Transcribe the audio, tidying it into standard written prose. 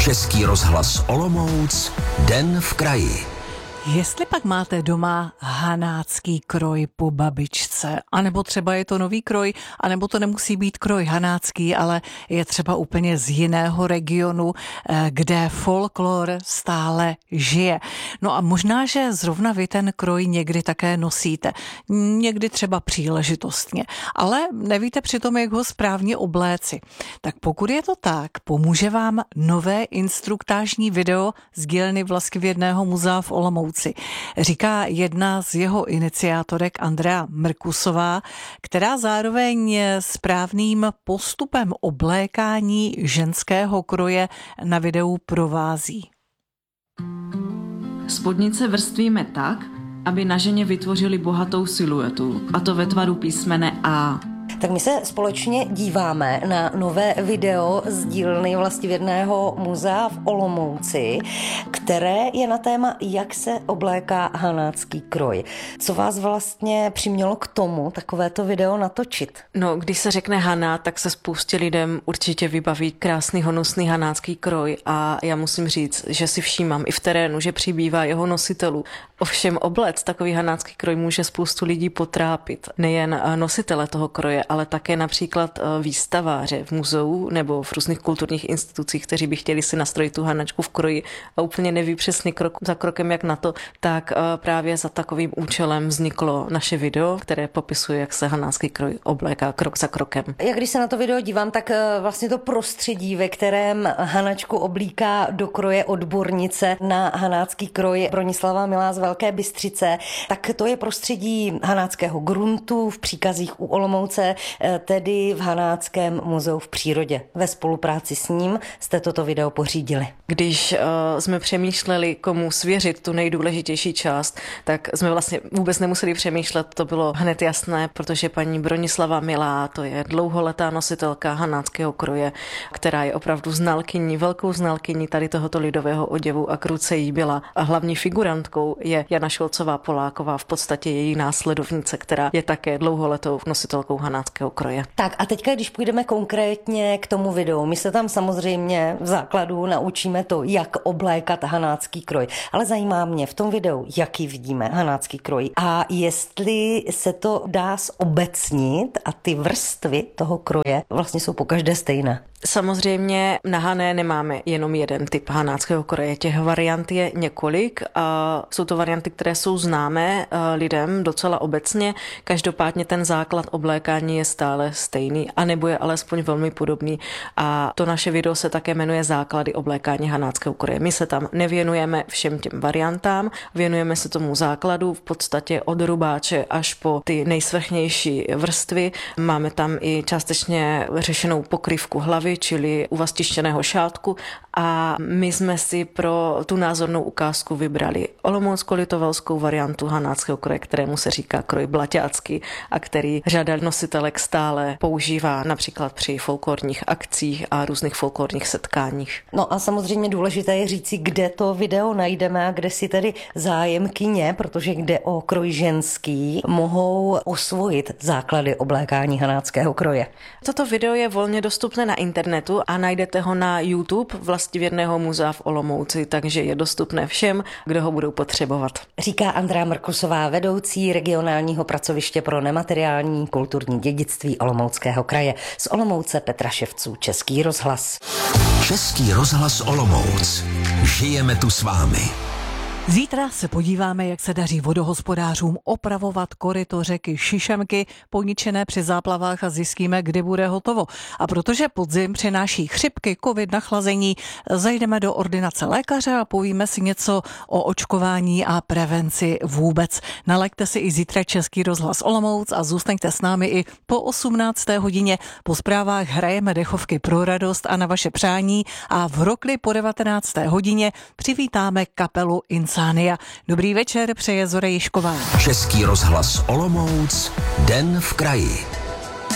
Český rozhlas Olomouc, Den v kraji. Jestli pak máte doma hanácký kroj po babičce, anebo třeba je to nový kroj, anebo to nemusí být kroj hanácký, ale je třeba úplně z jiného regionu, kde folklor stále žije. No a možná, že zrovna vy ten kroj někdy také nosíte, někdy třeba příležitostně, ale nevíte přitom, jak ho správně obléci. Tak pokud je to tak, pomůže vám nové instruktážní video z dílny Vlastivědného muzea v Olomouci. Říká jedna z jeho iniciátorek Andrea Mrkusová, která zároveň správným postupem oblékání ženského kroje na videu provází. Spodnice vrstvíme tak, aby na ženě vytvořili bohatou siluetu, a to ve tvaru písmene A. Tak my se společně díváme na nové video z dílny Vlastivědného muzea v Olomouci, které je na téma, jak se obléká hanácký kroj. Co vás vlastně přimělo k tomu takovéto video natočit? No, když se řekne Haná, tak se spoustě lidem určitě vybaví krásný honosný hanácký kroj a já musím říct, že si všímám i v terénu, že přibývá jeho nositelů. Ovšem oblec takový hanácký kroj může spoustu lidí potrápit. Nejen nositele toho kroje, ale také například výstaváře v muzeu nebo v různých kulturních institucích, kteří by chtěli si nastrojit tu hanačku v kroji a úplně neví přesně krok za krokem, jak na to, tak právě za takovým účelem vzniklo naše video, které popisuje, jak se hanácký kroj obléká krok za krokem. Jak když se na to video dívám, tak vlastně to prostředí, ve kterém hanačku oblíká do kroje odbornice na hanácký kroj Bronislava Milá z Velké Bystřice, tak to je prostředí hanáckého gruntu v Příkazích u Olomouce, tedy v Hanáckém muzeu v přírodě. Ve spolupráci s ním jste toto video pořídili. Když jsme přemýšleli, komu svěřit tu nejdůležitější část, tak jsme vlastně vůbec nemuseli přemýšlet, to bylo hned jasné, protože paní Bronislava Milá, to je dlouholetá nositelka hanáckého kroje, která je opravdu znalkyní, velkou znalkyní tady tohoto lidového oděvu a kruce jí byla. A hlavní figurantkou je Jana Šolcová Poláková, v podstatě její následovnice, která je také dlouholetou nositelkou hanáckého kroje. Tak a teďka, když půjdeme konkrétně k tomu videu, my se tam samozřejmě v základu naučíme to, jak oblékat hanácký kroj. Ale zajímá mě v tom videu, jaký vidíme hanácký kroj a jestli se to dá zobecnit a ty vrstvy toho kroje vlastně jsou pokaždé stejné. Samozřejmě na hané nemáme jenom jeden typ hanáckého kroje. Těch variant je několik a jsou to varianty, které jsou známé lidem docela obecně. Každopádně ten základ oblékání je stále stejný, anebo je alespoň velmi podobný. A to naše video se také jmenuje Základy oblékání hanáckého kroje. My se tam nevěnujeme všem těm variantám, věnujeme se tomu základu v podstatě od rubáče až po ty nejsvrchnější vrstvy. Máme tam i částečně řešenou pokrývku hlavy, čili uvastištěného šátku, a my jsme si pro tu názornou ukázku vybrali olomoucko-litovelskou variantu hanáckého kroje, kterému se říká kroj blaťácký a který řada nositelek stále používá například při folklorních akcích a různých folklorních setkáních. No a samozřejmě důležité je říci, kde to video najdeme a kde si tedy zájemkyně, protože jde o kroj ženský, mohou osvojit základy oblékání hanáckého kroje. Toto video je volně dostupné na internetu a najdete ho na YouTube Vlastivědného muzea v Olomouci, takže je dostupné všem, kdo ho budou potřebovat. Říká Andrea Mrkusová, vedoucí regionálního pracoviště pro nemateriální kulturní dědictví Olomouckého kraje. Z Olomouce Petra Ševců, Český rozhlas. Český rozhlas Olomouc. Žijeme tu s vámi. Zítra se podíváme, jak se daří vodohospodářům opravovat koryto řeky Šišemky, poničené při záplavách, a zjistíme, kdy bude hotovo. A protože podzim přináší chřipky, covid, nachlazení, zajdeme do ordinace lékaře a povíme si něco o očkování a prevenci vůbec. Nalaďte si i zítra Český rozhlas Olomouc a zůstaňte s námi i po 18. hodině. Po zprávách hrajeme dechovky pro radost a na vaše přání a v rokli po 19. hodině přivítáme kapelu Insania. Dobrý večer, přeje Zora Jišková. Český rozhlas Olomouc, Den v kraji.